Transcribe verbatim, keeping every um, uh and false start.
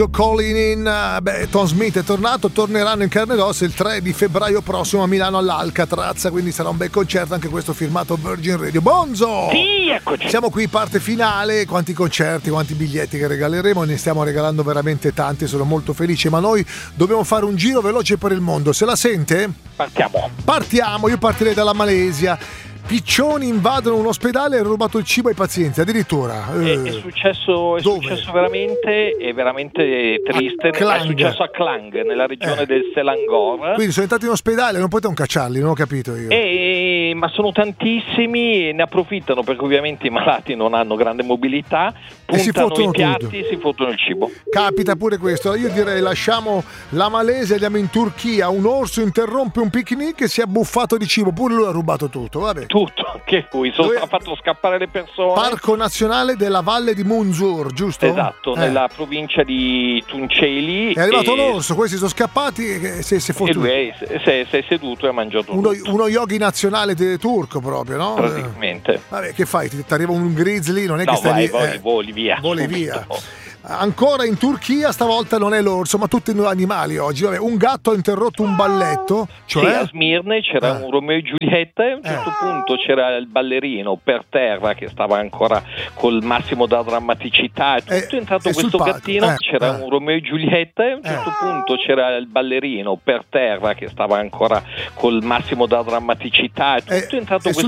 Calling in, beh, Tom Smith è tornato, torneranno in carne ed ossa il tre di febbraio prossimo a Milano all'Alcatraz, quindi sarà un bel concerto, anche questo firmato Virgin Radio. Bonzo! Sì, eccoci. Siamo qui, parte finale, quanti concerti, quanti biglietti che regaleremo, ne stiamo regalando veramente tanti, sono molto felice, ma noi dobbiamo fare un giro veloce per il mondo, se la sente? Partiamo. Partiamo, io partirei dalla Malesia. Piccioni invadono un ospedale e hanno rubato il cibo ai pazienti, addirittura. È, è successo, è successo veramente, è veramente triste. È successo a Klang, nella regione eh. del Selangor. Quindi sono entrati in ospedale, non potevano cacciarli, non ho capito io. E, ma sono tantissimi e ne approfittano perché ovviamente i malati non hanno grande mobilità, puntano i piatti e si fottono il cibo. Capita pure questo. Io direi lasciamo la Malesia, andiamo in Turchia. Un orso interrompe un picnic e si è buffato di cibo, pure lui ha rubato tutto, vabbè. Tutto, che lui so, ha fatto scappare le persone. Parco nazionale della Valle di Munzur, giusto? Esatto, eh. nella provincia di Tunceli. È arrivato e... l'orso, questi sono scappati e si è fottuto. E lui è, si è, si è seduto e ha mangiato uno, tutto. Uno yogi nazionale de- turco proprio, no? Praticamente. Vabbè, che fai? Ti arriva un grizzly, non è no, che stai vai, lì... Voli, eh, voli via. Voli via. Ancora in Turchia, stavolta non è l'orso, ma tutti gli animali oggi. Vabbè, un gatto ha interrotto un balletto. Cioè... Sì, a Smirne c'era eh. un Romeo e Giulietta e a un certo eh. punto c'era il ballerino per terra che stava ancora col massimo della drammaticità. E tutto è entrato questo gattino, eh. c'era eh. un Romeo e Giulietta e a un certo eh. punto c'era il ballerino per terra che stava ancora col massimo della drammaticità. E tutto è entrato questo